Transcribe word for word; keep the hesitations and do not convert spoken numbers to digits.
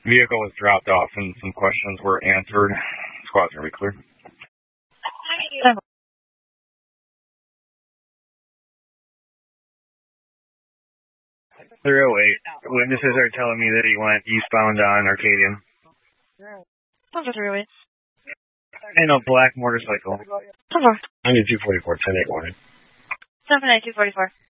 Vehicle was dropped off and some questions were answered. Squad's gonna be clear. three oh eight. Witnesses are telling me that he went eastbound on Arcadian. One for three oh eight. In a black motorcycle. Four. I need two forty-four, ten eight warning. seven eight two forty-four.